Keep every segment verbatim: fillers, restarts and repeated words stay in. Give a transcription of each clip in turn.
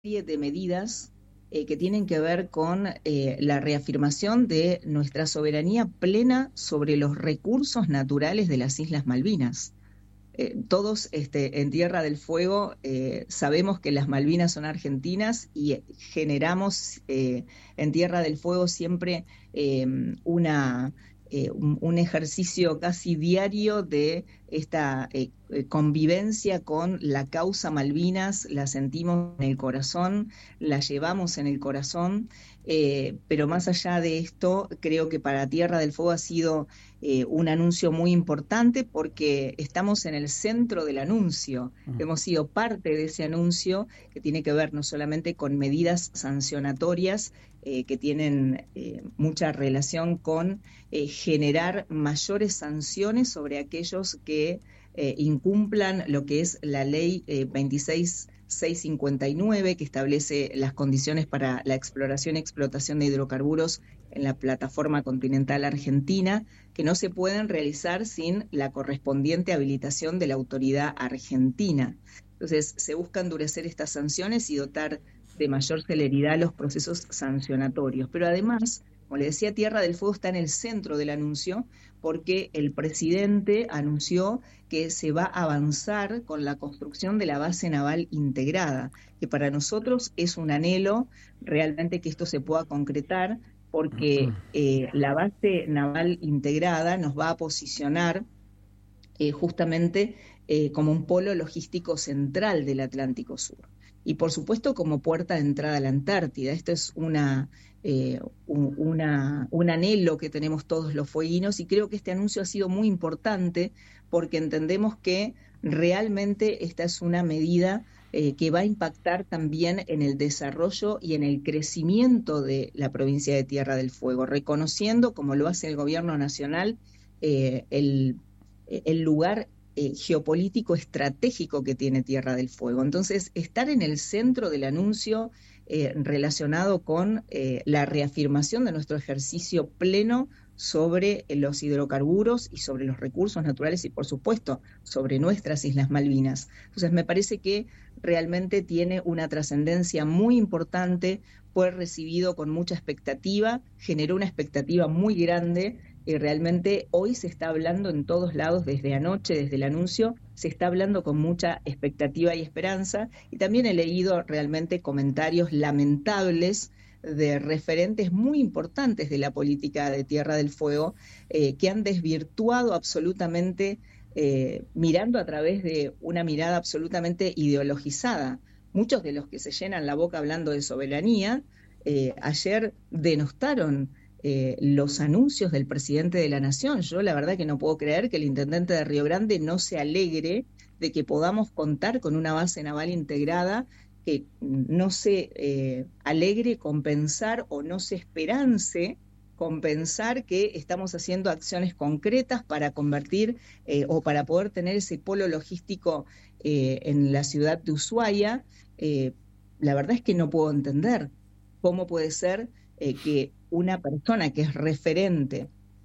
serie de medidas eh, que tienen que ver con eh, la reafirmación de nuestra soberanía plena sobre los recursos naturales de las Islas Malvinas. Eh, todos este, en Tierra del Fuego eh, sabemos que las Malvinas son argentinas y generamos eh, en Tierra del Fuego siempre eh, una, eh, un, un ejercicio casi diario de esta eh, eh, convivencia con la causa Malvinas, la sentimos en el corazón, la llevamos en el corazón, eh, pero más allá de esto, creo que para Tierra del Fuego ha sido eh, un anuncio muy importante porque estamos en el centro del anuncio, Mm. hemos sido parte de ese anuncio que tiene que ver no solamente con medidas sancionatorias eh, que tienen eh, mucha relación con eh, generar mayores sanciones sobre aquellos que eh, incumplan lo que es la ley eh, veintiséis mil seiscientos cincuenta y nueve, que establece las condiciones para la exploración y explotación de hidrocarburos en la plataforma continental argentina, que no se pueden realizar sin la correspondiente habilitación de la autoridad argentina. Entonces, se busca endurecer estas sanciones y dotar de mayor celeridad los procesos sancionatorios. Pero además, como le decía, Tierra del Fuego está en el centro del anuncio porque el presidente anunció que se va a avanzar con la construcción de la base naval integrada, que para nosotros es un anhelo realmente que esto se pueda concretar, porque eh, la base naval integrada nos va a posicionar eh, justamente eh, como un polo logístico central del Atlántico Sur. Y por supuesto como puerta de entrada a la Antártida. Esto es una, eh, un, una, un anhelo que tenemos todos los fueguinos y creo que este anuncio ha sido muy importante porque entendemos que realmente esta es una medida eh, que va a impactar también en el desarrollo y en el crecimiento de la provincia de Tierra del Fuego, reconociendo, como lo hace el gobierno nacional, eh, el el lugar eh, geopolítico estratégico que tiene Tierra del Fuego. Entonces, estar en el centro del anuncio eh, relacionado con eh, la reafirmación de nuestro ejercicio pleno sobre los hidrocarburos y sobre los recursos naturales y, por supuesto, sobre nuestras Islas Malvinas. Entonces, me parece que realmente tiene una trascendencia muy importante, fue recibido con mucha expectativa, generó una expectativa muy grande y realmente hoy se está hablando en todos lados, desde anoche, desde el anuncio, se está hablando con mucha expectativa y esperanza, y también he leído realmente comentarios lamentables de referentes muy importantes de la política de Tierra del Fuego, eh, que han desvirtuado absolutamente, eh, mirando a través de una mirada absolutamente ideologizada. Muchos de los que se llenan la boca hablando de soberanía, eh, ayer denostaron eh, los anuncios del presidente de la Nación. Yo la verdad que no puedo creer que el intendente de Río Grande no se alegre de que podamos contar con una base naval integrada, que no se eh, alegre con pensar o no se esperance con pensar que estamos haciendo acciones concretas para convertir eh, o para poder tener ese polo logístico eh, en la ciudad de Ushuaia. Eh, la verdad es que no puedo entender cómo puede ser eh, que una persona que es referente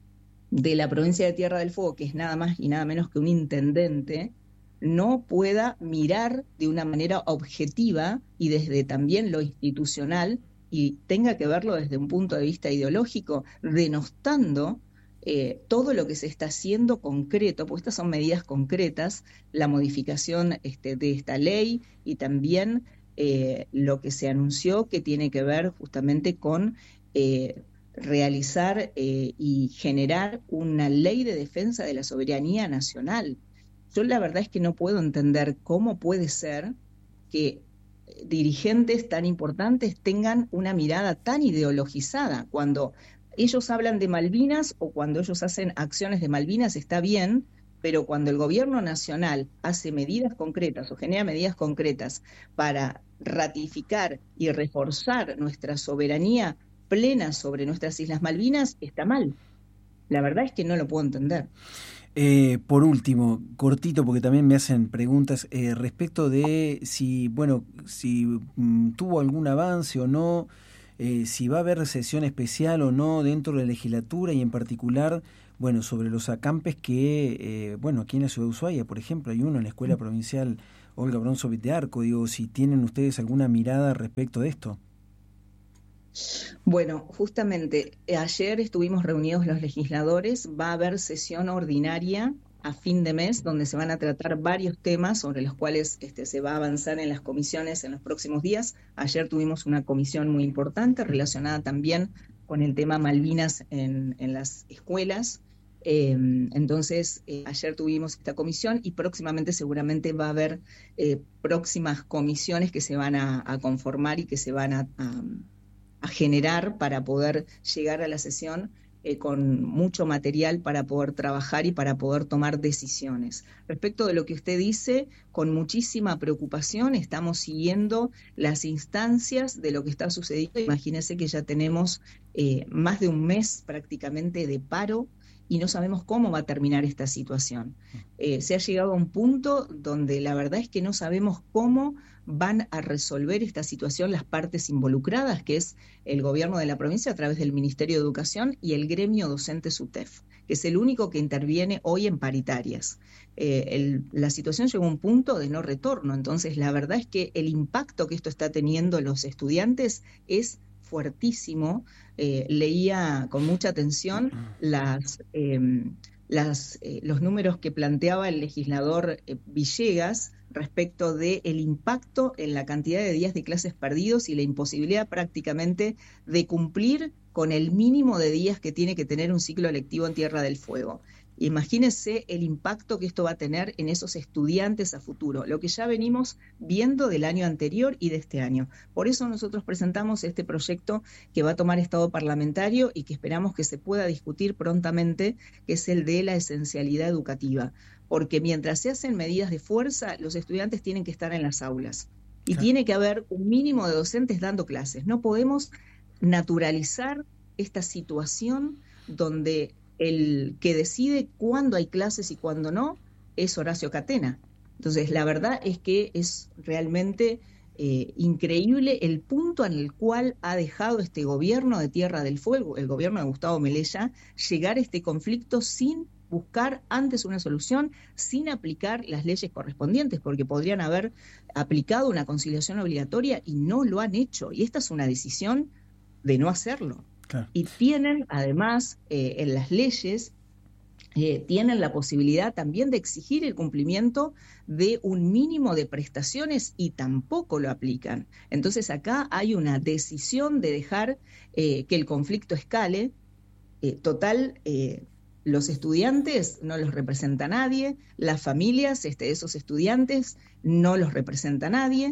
de la provincia de Tierra del Fuego, que es nada más y nada menos que un intendente, no pueda mirar de una manera objetiva y desde también lo institucional y tenga que verlo desde un punto de vista ideológico, denostando eh, todo lo que se está haciendo concreto, porque estas son medidas concretas, la modificación este, de esta ley y también eh, lo que se anunció que tiene que ver justamente con eh, realizar eh, y generar una ley de defensa de la soberanía nacional. Yo la verdad es que no puedo entender cómo puede ser que dirigentes tan importantes tengan una mirada tan ideologizada. Cuando ellos hablan de Malvinas o cuando ellos hacen acciones de Malvinas está bien, pero cuando el gobierno nacional hace medidas concretas o genera medidas concretas para ratificar y reforzar nuestra soberanía plena sobre nuestras Islas Malvinas, está mal. La verdad es que no lo puedo entender. Eh, por último, cortito, porque también me hacen preguntas eh, respecto de si, bueno, si mm, tuvo algún avance o no, eh, si va a haber sesión especial o no dentro de la legislatura y en particular, bueno, sobre los acampes que, eh, bueno, aquí en la ciudad de Ushuaia, por ejemplo, hay uno en la Escuela Provincial Olga Bronzovic de Arco, digo, si tienen ustedes alguna mirada respecto de esto. Bueno, justamente ayer estuvimos reunidos los legisladores, va a haber sesión ordinaria a fin de mes donde se van a tratar varios temas sobre los cuales este, se va a avanzar en las comisiones en los próximos días. Ayer tuvimos una comisión muy importante relacionada también con el tema Malvinas en, en las escuelas. Eh, entonces, eh, ayer tuvimos esta comisión y próximamente seguramente va a haber eh, próximas comisiones que se van a, a conformar y que se van a... a a generar para poder llegar a la sesión eh, con mucho material para poder trabajar y para poder tomar decisiones. Respecto de lo que usted dice, con muchísima preocupación estamos siguiendo las instancias de lo que está sucediendo. Imagínese que ya tenemos eh, más de un mes prácticamente de paro y no sabemos cómo va a terminar esta situación. Eh, se ha llegado a un punto donde la verdad es que no sabemos cómo van a resolver esta situación las partes involucradas, que es el gobierno de la provincia a través del Ministerio de Educación y el gremio docente SUTEF, que es el único que interviene hoy en paritarias. Eh, el, la situación llegó a un punto de no retorno, entonces la verdad es que el impacto que esto está teniendo en los estudiantes es fuertísimo. Eh, leía con mucha atención las, eh, las, eh, los números que planteaba el legislador eh, Villegas respecto del impacto en la cantidad de días de clases perdidos y la imposibilidad prácticamente de cumplir con el mínimo de días que tiene que tener un ciclo lectivo en Tierra del Fuego. Imagínense el impacto que esto va a tener en esos estudiantes a futuro, lo que ya venimos viendo del año anterior y de este año. Por eso nosotros presentamos este proyecto que va a tomar estado parlamentario y que esperamos que se pueda discutir prontamente, que es el de la esencialidad educativa. Porque mientras se hacen medidas de fuerza, los estudiantes tienen que estar en las aulas. Y claro, tiene que haber un mínimo de docentes dando clases. No podemos naturalizar esta situación donde el que decide cuándo hay clases y cuándo no es Horacio Catena. Entonces, la verdad es que es realmente eh, increíble el punto en el cual ha dejado este gobierno de Tierra del Fuego, el gobierno de Gustavo Melella, llegar a este conflicto sin buscar antes una solución, sin aplicar las leyes correspondientes, porque podrían haber aplicado una conciliación obligatoria y no lo han hecho. Y esta es una decisión de no hacerlo. Claro. Y tienen, además, eh, en las leyes, eh, tienen la posibilidad también de exigir el cumplimiento de un mínimo de prestaciones y tampoco lo aplican. Entonces acá hay una decisión de dejar eh, que el conflicto escale. Eh, total, eh, los estudiantes no los representa nadie, las familias este, de esos estudiantes no los representa nadie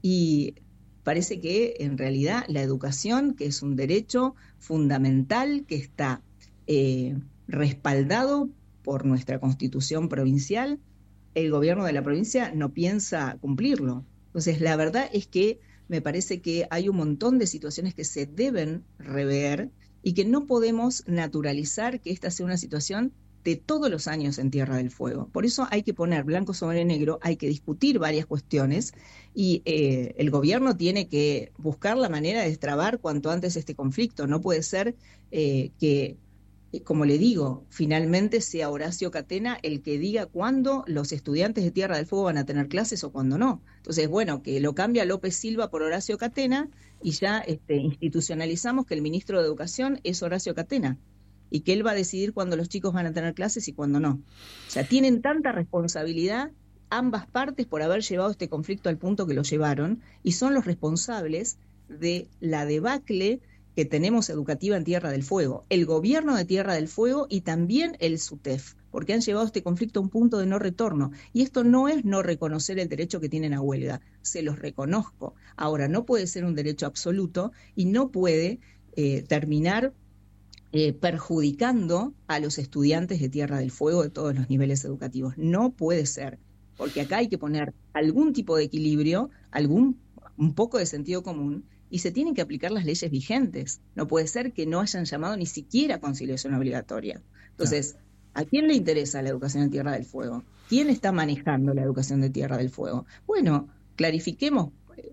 y parece que en realidad la educación, que es un derecho fundamental, que está eh, respaldado por nuestra Constitución provincial, el gobierno de la provincia no piensa cumplirlo. Entonces, la verdad es que me parece que hay un montón de situaciones que se deben rever y que no podemos naturalizar que esta sea una situación de todos los años en Tierra del Fuego. Por eso hay que poner blanco sobre negro, hay que discutir varias cuestiones y eh, el gobierno tiene que buscar la manera de destrabar cuanto antes este conflicto. No puede ser eh, que, como le digo, finalmente sea Horacio Catena el que diga cuándo los estudiantes de Tierra del Fuego van a tener clases o cuándo no. Entonces, bueno, que lo cambia López Silva por Horacio Catena y ya este, institucionalizamos que el ministro de Educación es Horacio Catena y que él va a decidir cuándo los chicos van a tener clases y cuándo no. O sea, tienen tanta responsabilidad ambas partes por haber llevado este conflicto al punto que lo llevaron y son los responsables de la debacle que tenemos educativa en Tierra del Fuego, el gobierno de Tierra del Fuego y también el SUTEF, porque han llevado este conflicto a un punto de no retorno. Y esto no es no reconocer el derecho que tienen a huelga, se los reconozco. Ahora, no puede ser un derecho absoluto y no puede eh, terminar Eh, perjudicando a los estudiantes de Tierra del Fuego de todos los niveles educativos. No puede ser, porque acá hay que poner algún tipo de equilibrio, algún un poco de sentido común, y se tienen que aplicar las leyes vigentes. No puede ser que no hayan llamado ni siquiera a conciliación obligatoria. Entonces, ¿a quién le interesa la educación en Tierra del Fuego? ¿Quién está manejando la educación de Tierra del Fuego? Bueno, clarifiquemos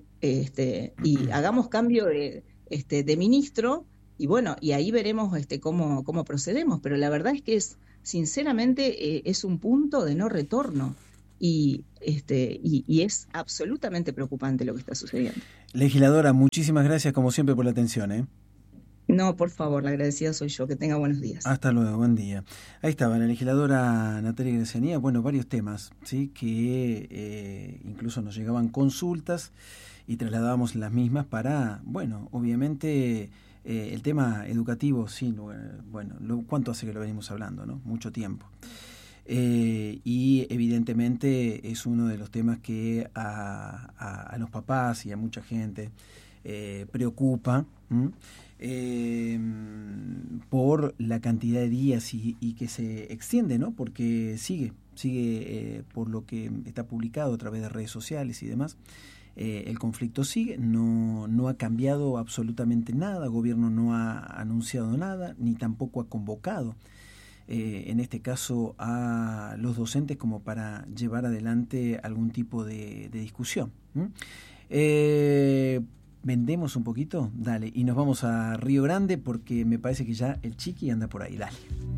este, y hagamos cambio de, este, de ministro. Y bueno, y ahí veremos este, cómo, cómo procedemos, pero la verdad es que es, sinceramente, eh, es un punto de no retorno. y, este, y, y es absolutamente preocupante lo que está sucediendo. Legisladora, muchísimas gracias como siempre por la atención, ¿eh? No, por favor, la agradecida soy yo. Que tenga buenos días. Hasta luego, buen día. Ahí estaba la legisladora Natalia Gracianía. Bueno, varios temas, ¿sí? Que eh, incluso nos llegaban consultas y trasladábamos las mismas para, bueno, obviamente eh, el tema educativo, sí, bueno, lo, ¿cuánto hace que lo venimos hablando, no? Mucho tiempo. Eh, y evidentemente es uno de los temas que a, a, a los papás y a mucha gente eh, preocupa, eh, por la cantidad de días y, y que se extiende, ¿no? Porque sigue, sigue eh, por lo que está publicado a través de redes sociales y demás. Eh, el conflicto sigue, no, no ha cambiado absolutamente nada, el gobierno no ha anunciado nada, ni tampoco ha convocado Eh, en este caso a los docentes como para llevar adelante algún tipo de, de discusión. ¿Mm? Eh, ¿Vendemos un poquito? Dale, y nos vamos a Río Grande porque me parece que ya el Chiqui anda por ahí, dale.